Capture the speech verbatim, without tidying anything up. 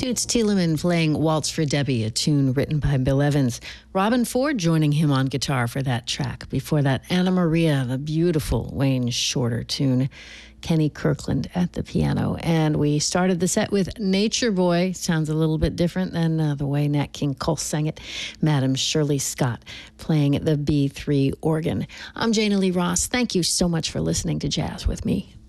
Toots Thielemans playing Waltz for Debbie, a tune written by Bill Evans. Robin Ford joining him on guitar for that track. Before that, Anna Maria, the beautiful Wayne Shorter tune. Kenny Kirkland at the piano. And we started the set with Nature Boy. Sounds a little bit different than uh, the way Nat King Cole sang it. Madam Shirley Scott playing the B three organ. I'm Jana Lee Ross. Thank you so much for listening to Jazz with me.